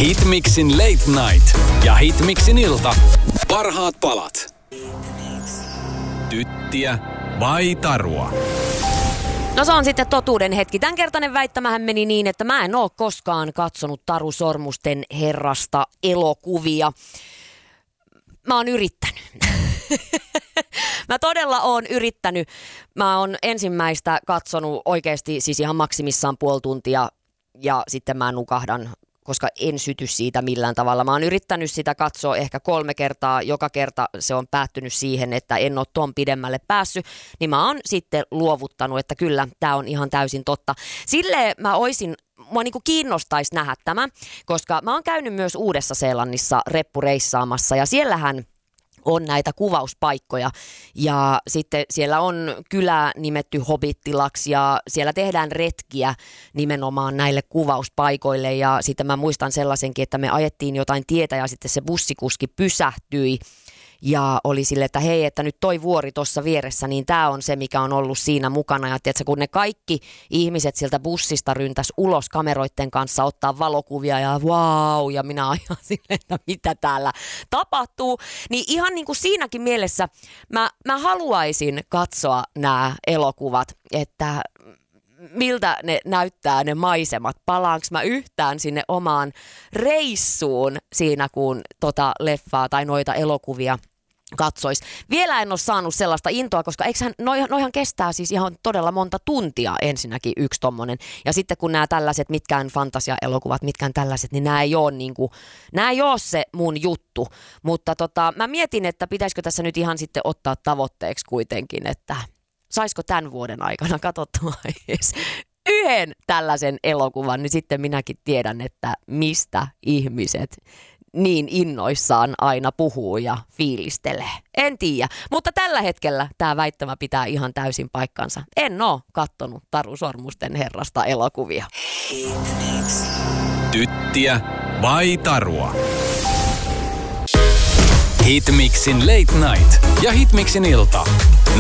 Hitmixin Late Night ja Hitmixin ilta. Parhaat palat. Tyttiä vai tarua? No se on sitten totuuden hetki. Tämänkertainen väittämähän meni niin, että mä en oo koskaan katsonut Taru Sormusten herrasta elokuvia. Mä oon yrittänyt. Mä todella oon yrittänyt. Mä oon ensimmäistä katsonut oikeasti siis ihan maksimissaan puoli tuntia ja sitten mä nukahdan, koska en syty siitä millään tavalla. Mä oon yrittänyt sitä katsoa ehkä 3 kertaa. Joka kerta se on päättynyt siihen, että en ole ton pidemmälle päässyt. Niin mä oon sitten luovuttanut, että kyllä, tää on ihan täysin totta. Silleen mua niinku kiinnostaisi nähdä tämä, koska mä oon käynyt myös Uudessa-Seelannissa reppureissaamassa ja siellähän on näitä kuvauspaikkoja ja sitten siellä on kylä nimetty Hobittilaksi ja siellä tehdään retkiä nimenomaan näille kuvauspaikoille ja sitten mä muistan sellaisenkin, että me ajettiin jotain tietä ja sitten se bussikuski pysähtyi ja oli sille, että hei, että nyt toi vuori tuossa vieressä, niin tämä on se, mikä on ollut siinä mukana. Ja tiedätkö, kun ne kaikki ihmiset sieltä bussista ryntäs ulos kameroiden kanssa ottaa valokuvia ja wow, ja minä ajan silleen, että mitä täällä tapahtuu. Niin ihan niin kuin siinäkin mielessä mä haluaisin katsoa nämä elokuvat, että miltä ne näyttää ne maisemat. Palaanko mä yhtään sinne omaan reissuun siinä, kun leffaa tai noita elokuvia katsois. Vielä en ole saanut sellaista intoa, koska noihan kestää siis ihan todella monta tuntia ensinnäkin yksi tommonen. Ja sitten kun nämä tällaiset, mitkään fantasia-elokuvat, mitkään tällaiset, niin nämä ei ole se mun juttu. Mutta mä mietin, että pitäisikö tässä nyt ihan sitten ottaa tavoitteeksi kuitenkin, että saisiko tämän vuoden aikana katsottua edes yhden tällaisen elokuvan, niin sitten minäkin tiedän, että mistä ihmiset niin innoissaan aina puhuu ja fiilistelee. En tiedä, mutta tällä hetkellä tämä väittämä pitää ihan täysin paikkansa. En oo kattonut Taru Sormusten herrasta elokuvia. Tyttiä vai tarua? Hitmixin Late Night ja Hitmixin ilta.